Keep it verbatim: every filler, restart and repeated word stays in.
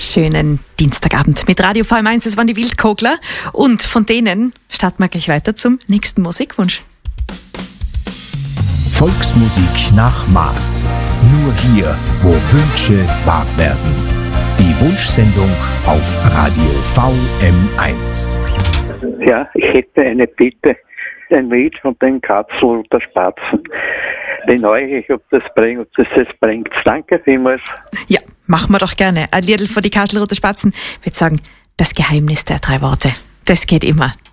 schönen Dienstagabend mit Radio V M eins. Das waren die Wildkogler. Und von denen starten wir gleich weiter zum nächsten Musikwunsch. Volksmusik nach Maß. Nur hier, wo Wünsche wahr werden. Die Wunschsendung auf Radio V M eins. Ja, ich hätte eine Bitte. Ein Lied von den Katzel und der Spatzen. Den neue, ob das bringt, ob das das bringt. Danke vielmals. Ja, machen wir doch gerne. Ein Liedl von die Katzel und der Spatzen. Ich würde sagen, das Geheimnis der drei Worte. Das geht immer.